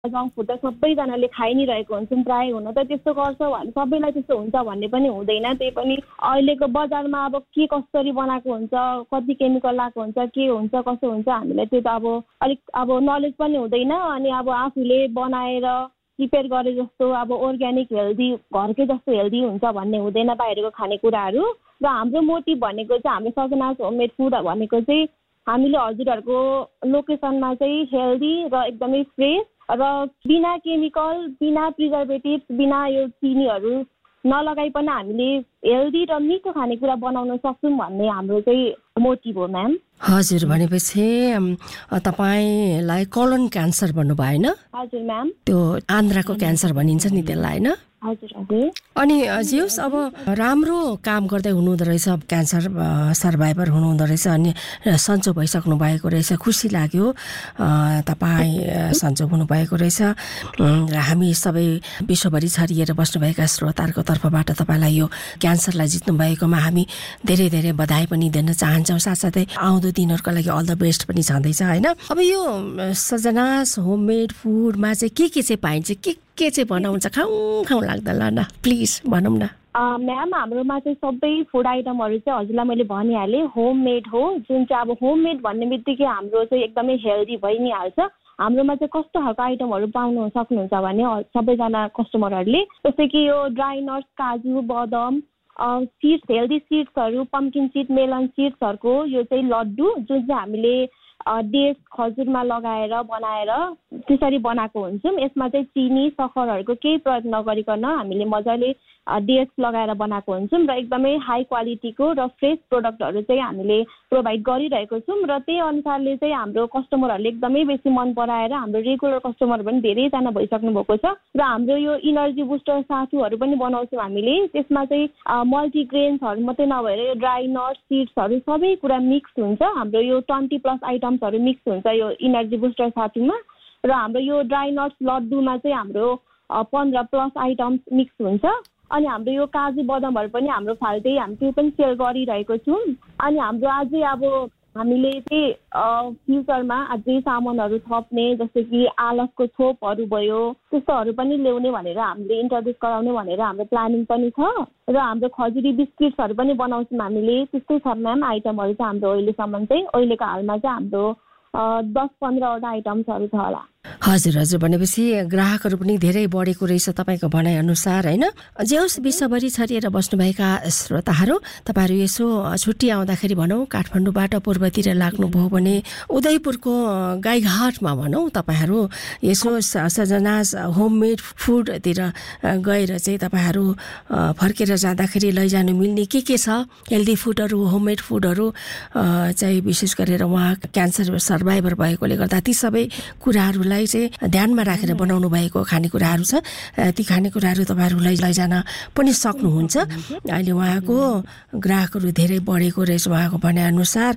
Junk food त सबैजनाले खाइ नै रहेको हुन्छौँ प्रायः। हुन त त्यस्तो गर्छ भने सबैलाई त्यस्तो हुन्छ भन्ने पनि हुँदैन। त्यही पनि अहिलेको बजारमा अब के कसरी बनाएको हुन्छ, कति केमिकल लगाएको हुन्छ, के हुन्छ कसो हुन्छ हामीलाई त्यो त अलिक नलेज पनि हुँदैन। अनि आफूले बनाएर प्रिपेयर गरे जस्तो अर्ग्यानिक हेल्दी घरकै जस्तो हेल्दी हुन्छ भन्ने हुँदैन बाहिरको खानेकुराहरू। र हाम्रो मोटिभ भनेको चाहिँ हाम्रो सजनास होममेड फुड भनेको चाहिँ हामीले हजुरहरूको लोकेसनमा चाहिँ हेल्दी र एकदमै फ्रेस र बिना केमिकल, बिना प्रिजर्भेटिभ, बिना यो चिनीहरू नलगाइकन हामीले हेल्दी र मिठो खानेकुरा बनाउन सक्छौँ भन्ने हाम्रो चाहिँ मोटिभ हो म्याम। हजुर, भनेपछि तपाईँलाई कोलन क्यान्सर भन्नुभयो होइन? हजुर म्याम। त्यो आन्द्राको क्यान्सर भनिन्छ नि त्यसलाई होइन? हजुर हजुर। अनि जियोस् अब राम्रो काम गर्दै हुनुहुँदो रहेछ, क्यान्सर सर्भाइभर हुनुहुँदो रहेछ, अनि सन्चो भइसक्नु भएको रहेछ, खुसी लाग्यो तपाईँ सन्चो हुनुभएको रहेछ। र हामी सबै विश्वभरि छरिएर बस्नुभएका श्रोताहरूको तर्फबाट तपाईँलाई यो क्यान्सरलाई जित्नु भएकोमा हामी धेरै धेरै बधाई पनि दिन चाहन्छौँ। साथसाथै आउँदो दिनहरूको लागि अल द बेस्ट पनि छँदैछ होइन? अब यो सजनास होममेड फुडमा चाहिँ के चाहिँ पाइन्छ, के चाहिँ बनाउँछ? खाउँ लाग्दैन न, प्लिज भनौँ न। म्याम हाम्रोमा चाहिँ सबै फुड आइटमहरू चाहिँ हजुरलाई मैले भनिहालेँ होममेड हो। जुन चाहिँ होममेड भन्ने बित्तिकै हाम्रो चाहिँ एकदमै हेल्दी भइ नै हाल्छ। हाम्रोमा चाहिँ कस्तो खालको आइटमहरू पाउनु सक्नुहुन्छ भने सबैजना कस्टमरहरूले जस्तै कि यो ड्राई नट्स, काजु, बदाम, सिड्स, हेल्दी सिड्सहरू, पम्किन सिड, मेलन सिड्सहरूको यो चाहिँ लड्डु जुन चाहिँ हामीले डेट्स खजुरमा लगाएर बनाएर त्यसरी बनाएको हुन्छौँ। यसमा चाहिँ चिनी सक्खरहरूको केही प्रयोग नगरिकन हामीले मजाले डेट्स लगाएर बनाएको हुन्छौँ र एकदमै हाई क्वालिटीको र फ्रेस प्रोडक्टहरू चाहिँ हामीले प्रोभाइड गरिरहेको छौँ। र त्यही अनुसारले चाहिँ हाम्रो कस्टमरहरूले एकदमै बेसी मन पराएर हाम्रो रेगुलर कस्टमर पनि धेरैजना भइसक्नु भएको छ। र हाम्रो यो इनर्जी बुस्टर सातुहरू पनि बनाउँछौँ हामीले। त्यसमा चाहिँ मल्टिग्रेन्सहरू मात्रै नभएर यो ड्राई नट्स, सिड्सहरू सबै कुरा मिक्स हुन्छ। हाम्रो यो 20+ आइटम्सहरू मिक्स हुन्छ यो इनर्जी बुस्टर सातुमा। र हाम्रो यो ड्राई नट्स लड्डुमा चाहिँ हाम्रो 15+ आइटम्स मिक्स हुन्छ। अनि हाम्रो यो काजु बदामहरू पनि हाम्रो फाल्टै हामी त्यो पनि सेल गरिरहेको छौँ। अनि हाम्रो अझै हामीले चाहिँ फ्युचरमा अझै सामानहरू थप्ने जस्तै कि आलसको छोपहरू भयो त्यस्तोहरू पनि ल्याउने भनेर हामीले इन्ट्रोड्युस गराउने भनेर हाम्रो प्लानिङ पनि छ। र हाम्रो खजुरी बिस्किट्सहरू पनि बनाउँछौँ हामीले। त्यस्तै छ म्याम आइटमहरू चाहिँ हाम्रो अहिलेको हालमा चाहिँ हाम्रो 10-15वटा आइटम्सहरू छ होला। हजुर हजुर, भनेपछि ग्राहकहरू पनि धेरै बढेको रहेछ तपाईँको भनाइअनुसार होइन? जे होस्, विश्वभरि छरिएर बस्नुभएका श्रोताहरू, तपाईँहरू यसो छुट्टी आउँदाखेरि भनौँ काठमाडौँबाट पूर्वतिर लाग्नुभयो भने उदयपुरको गाईघाटमा भनौँ तपाईँहरू यसो सजनास होममेड फुडतिर गएर चाहिँ तपाईँहरू फर्केर जाँदाखेरि लैजानु मिल्ने के छ हेल्दी फुडहरू, होममेड फुडहरू चाहिँ विशेष गरेर उहाँ क्यान्सर सर्भाइभर भएकोले गर्दा ती सबै कुराहरूलाई चाहिँ ध्यानमा राखेर बनाउनु भएको खानेकुराहरू छ। ती खानेकुराहरू तपाईँहरूलाई लैजान पनि सक्नुहुन्छ। अहिले उहाँको ग्राहकहरू धेरै बढेको रहेछ उहाँको भनाइअनुसार।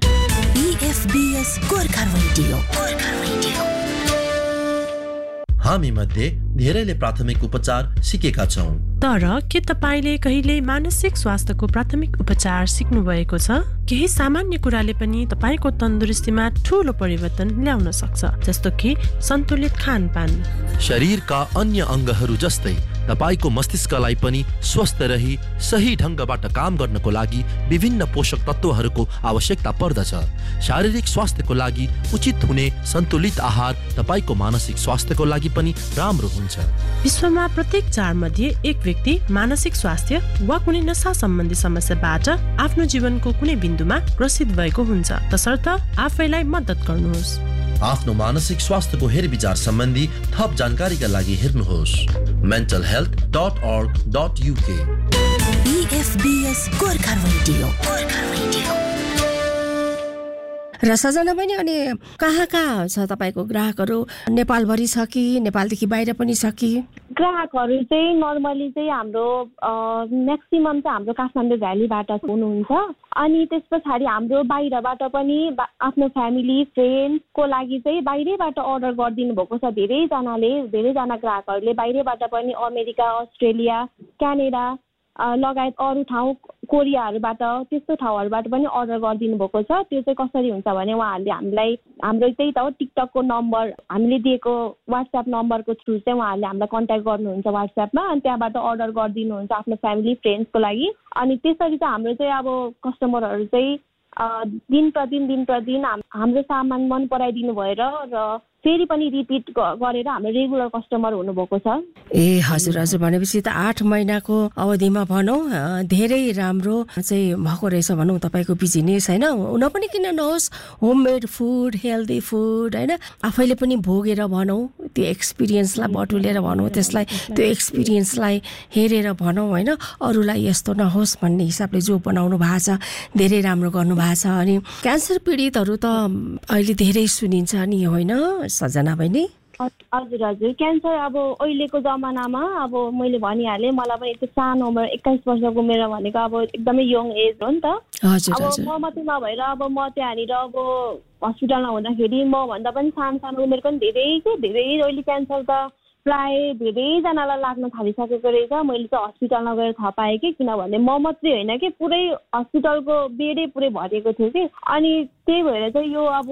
हामी मध्ये धेरैले प्राथमिक उपचार सिकेका छौँ, तर के तपाईले कहिले मानसिक स्वास्थ्यको प्राथमिक उपचार सिक्नु भएको छ? केही सामान्य कुराले पनि तपाईको तन्दुरुस्तीमा ठूलो परिवर्तन ल्याउन सक्छ, जस्तो कि सन्तुलित खानपान। शरीरका अन्य अङ्गहरू जस्तै तपाईको मस्तिष्कलाई पनि स्वस्थ रही सही ढङ्गबाट काम गर्नको लागि विभिन्न पोषक तत्त्वहरूको आवश्यकता पर्दछ। शारीरिक स्वास्थ्यको लागि उचित हुने सन्तुलित आहार तपाईको मानसिक स्वास्थ्यको लागि पनि राम्रो हुन्छ। विश्वमा प्रत्येक 4 मध्ये 1 व्यक्ति मानसिक स्वास्थ्य वा कुनै नशा सम्बन्धी समस्याबाट आफ्नो जीवनको कुनै बिन्दुमा ग्रसित भएको हुन्छ। तसर्थ आफैलाई मद्दत गर्नुहोस्। आफ्नो मानसिक स्वास्थ्यको हेरविचार सम्बन्धी थप जानकारीका लागि हेर्नुहोस् mentalhealth.org.uk। EFBS Gorkha radio. र सजना पनि अनि कहाँ छ तपाईँको ग्राहकहरू? नेपालभरि छ कि नेपालदेखि बाहिर पनि छ कि? ग्राहकहरू चाहिँ नर्मली चाहिँ हाम्रो म्याक्सिमम चाहिँ हाम्रो काठमाडौँ भ्यालीबाट हुनुहुन्छ। अनि त्यस पछाडि हाम्रो बाहिरबाट पनि आफ्नो फ्यामिली फ्रेन्ड्सको लागि चाहिँ बाहिरैबाट अर्डर गरिदिनु भएको छ। धेरैजना ग्राहकहरूले बाहिरैबाट पनि अमेरिका, अस्ट्रेलिया, क्यानाडा लगायत अरू ठाउँको कोरियाहरूबाट त्यस्तो ठाउँहरूबाट पनि अर्डर गरिदिनु भएको छ। त्यो चाहिँ कसरी हुन्छ भने उहाँहरूले हामीलाई हाम्रो त्यही त हो टिकटकको नम्बर हामीले दिएको वाट्सएप नम्बरको थ्रु चाहिँ उहाँहरूले हामीलाई कन्ट्याक्ट गर्नुहुन्छ वाट्सएपमा अनि त्यहाँबाट अर्डर गरिदिनुहुन्छ आफ्नो फ्यामिली फ्रेन्ड्सको लागि। अनि त्यसरी चाहिँ हाम्रो चाहिँ अब कस्टमरहरू चाहिँ दिन प्रतिदिन हाम्रो सामान मन पराइदिनु भएर र फेरि पनि रिपिट गरेर हाम्रो रेगुलर कस्टमर हुनुभएको छ। ए हजुर हजुर, भनेपछि त 8 महिनाको अवधिमा भनौँ धेरै राम्रो चाहिँ भएको रहेछ भनौँ तपाईँको बिजनेस होइन। हुन पनि किन नहोस्, होममेड फुड, हेल्दी फुड होइन, आफैले पनि भोगेर भनौँ त्यो एक्सपिरियन्सलाई बटुलेर भनौँ, त्यसलाई त्यो एक्सपिरियन्सलाई हेरेर भनौँ होइन, अरूलाई यस्तो नहोस् भन्ने हिसाबले जो बनाउनु भएको छ धेरै राम्रो गर्नुभएको छ। अनि क्यान्सर पीडितहरू त अहिले धेरै सुनिन्छ नि होइन सजना बहिनी? हजुर हजुर, क्यान्सर अब अहिलेको जमानामा अब मैले भनिहालेँ, मलाई पनि यति सानो उमेर 21 वर्षको उमेर भनेको अब एकदमै यङ एज हो नि त। अब म मात्रै नभएर अब म त्यहाँनिर अब हस्पिटलमा हुँदाखेरि मभन्दा पनि सानो उमेरको पनि धेरै अहिले क्यान्सर त प्राय धेरैजनालाई लाग्न थालिसकेको रहेछ। मैले चाहिँ हस्पिटलमा गएर थाहा पाएँ कि, किनभने म मात्रै होइन कि पुरै हस्पिटलको बेडै पुरै भरिएको थियो कि। अनि त्यही भएर चाहिँ यो अब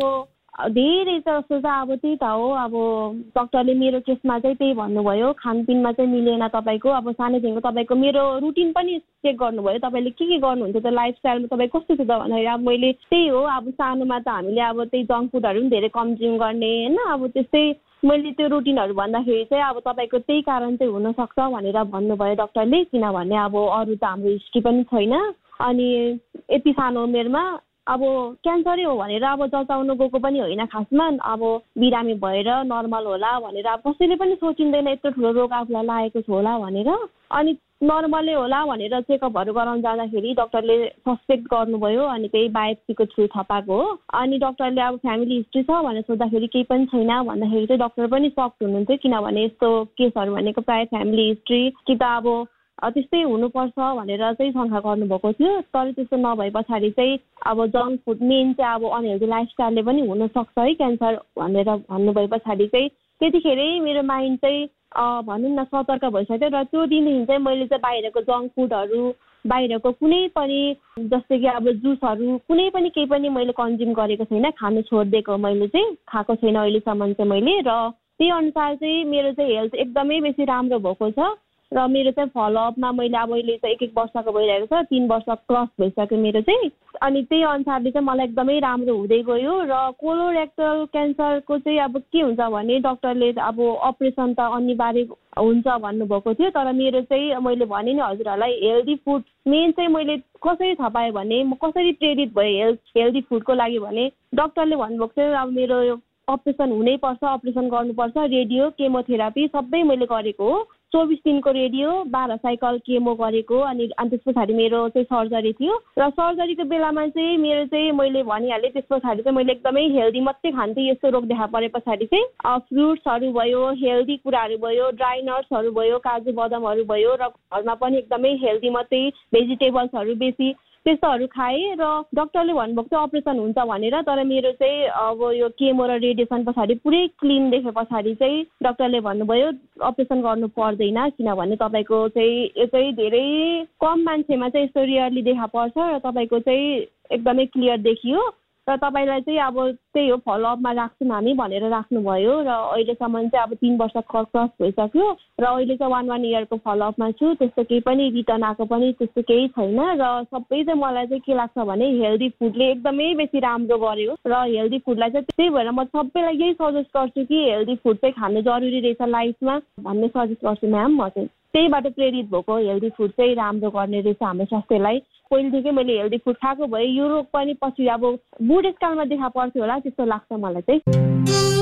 धेरै जस्तो चाहिँ अब त्यही त हो, अब डक्टरले मेरो केसमा चाहिँ त्यही भन्नुभयो, खानपिनमा चाहिँ मिलेन तपाईँको, अब सानैदेखिको तपाईँको मेरो रुटिन पनि चेक गर्नुभयो, तपाईँले के गर्नुहुन्छ त लाइफस्टाइलमा तपाईँ कस्तो छ त भन्दाखेरि अब मैले त्यही हो, अब सानोमा त हामीले अब त्यही जङ्क फुडहरू पनि धेरै कन्ज्युम गर्ने होइन, अब त्यस्तै मैले त्यो रुटिनहरू भन्दाखेरि चाहिँ अब तपाईँको त्यही कारण चाहिँ हुनसक्छ भनेर भन्नुभयो डक्टरले, किनभने अब अरू त हाम्रो हिस्ट्री पनि छैन। अनि यति सानो उमेरमा अब क्यान्सरै हो भनेर अब जचाउनु गएको पनि होइन खासमा, अब बिरामी भएर नर्मल होला भनेर अब कसैले पनि सोचिँदैन यत्रो ठुलो रोग आफूलाई लागेको छ होला भनेर। अनि नर्मलै होला भनेर चेकअपहरू गराउन जाँदाखेरि डक्टरले सस्पेक्ट गर्नुभयो, अनि त्यही बायोप्सीको थ्रु थाहा पाएको हो। अनि डक्टरले अब फ्यामिली हिस्ट्री छ भनेर सोद्धाखेरि केही पनि छैन भन्दाखेरि चाहिँ डक्टर पनि सक्ड हुनुहुन्थ्यो, किनभने यस्तो केसहरू भनेको प्रायः फ्यामिली हिस्ट्री कि त अब त्यस्तै हुनुपर्छ भनेर चाहिँ शङ्का गर्नुभएको थियो। तर त्यस्तो नभए पछाडि चाहिँ अब जङ्क फुड मेन चाहिँ अब अनहेल्दी लाइफस्टाइलले पनि हुनसक्छ है क्यान्सर भनेर भन्नुभए पछाडि चाहिँ त्यतिखेरै मेरो माइन्ड चाहिँ भनौँ न सतर्क भइसक्यो। र त्यो दिनदेखि चाहिँ मैले चाहिँ बाहिरको जङ्क फुडहरू, बाहिरको कुनै पनि जस्तै कि अब जुसहरू कुनै पनि केही पनि मैले कन्ज्युम गरेको छैन, खानु छोडिदिएको मैले चाहिँ, खाएको छैन अहिलेसम्म चाहिँ मैले। र त्यही अनुसार चाहिँ मेरो चाहिँ हेल्थ एकदमै बेसी राम्रो भएको छ। र मेरो चाहिँ फलोअपमा मैले अब अहिले चाहिँ 1 वर्षको भइरहेको छ, 3 वर्ष क्रस भइसक्यो मेरो चाहिँ। अनि त्यही अनुसारले चाहिँ मलाई एकदमै राम्रो हुँदै गयो। र कोलोरेक्टल क्यान्सरको चाहिँ अब के हुन्छ भने डक्टरले अब अपरेसन त अनिवार्य हुन्छ भन्नुभएको थियो, तर मेरो चाहिँ मैले भने नि हजुरहरूलाई हेल्दी फुड मेन चाहिँ मैले कसरी थाहा पाएँ भने म कसरी प्रेरित भएँ हेल्दी फुडको लागि भने डक्टरले भन्नुभएको थियो अब मेरो अपरेसन हुनैपर्छ, अपरेसन गर्नुपर्छ, रेडियो केमोथेरापी सबै मैले गरेको हो, 24 दिनको रेडियो 12 साइकल केमो गरेको। अनि त्यस पछाडि मेरो चाहिँ सर्जरी थियो। र सर्जरीको बेलामा चाहिँ मेरो चाहिँ मैले भनिहालेँ, त्यस पछाडि चाहिँ मैले एकदमै हेल्दी मात्रै खान्थेँ। यस्तो रोग देखा परे पछाडि चाहिँ फ्रुट्सहरू भयो, हेल्दी कुराहरू भयो, ड्राई नट्सहरू भयो, काजु बदामहरू भयो, र घरमा पनि एकदमै हेल्दी मात्रै भेजिटेबल्सहरू बेसी त्यस्तोहरू खाएँ। र डक्टरले भन्नुभएको थियो अपरेसन हुन्छ भनेर, तर मेरो चाहिँ अब यो केमो र रेडिएसन पछाडि पुरै क्लिन देखे पछाडि चाहिँ डक्टरले भन्नुभयो अपरेसन गर्नु पर्दैन, किनभने तपाईँको चाहिँ यो चाहिँ धेरै कम मान्छेमा चाहिँ यस्तो रियरली देखा पर्छ र तपाईँको चाहिँ एकदमै क्लियर देखियो। र तपाईँलाई चाहिँ अब त्यही हो फलोअपमा राख्छौँ हामी भनेर राख्नुभयो। र अहिलेसम्म चाहिँ अब 3 वर्ष क्रस भइसक्यो र अहिले चाहिँ 1 इयरको फलोअपमा छु। त्यस्तो केही पनि रिटर्न आएको पनि त्यस्तो केही छैन। र सबै चाहिँ मलाई चाहिँ के लाग्छ भने हेल्दी फुडले एकदमै बेसी राम्रो गर्यो। र हेल्दी फुडलाई चाहिँ त्यही भएर म सबैलाई यही सजेस्ट गर्छु कि हेल्दी फुड चाहिँ खानु जरुरी रहेछ लाइफमा भन्ने सजेस्ट गर्छु म्याम। म चाहिँ त्यहीबाट प्रेरित भएको हेल्दी फुड चाहिँ राम्रो गर्ने रहेछ हाम्रो स्वास्थ्यलाई। पहिलेदेखि मैले हेल्दी फुड खाएको भए यो रोग पनि पछि अब बुढेसकालमा देखा पर्थ्यो होला जस्तो लाग्छ मलाई चाहिँ।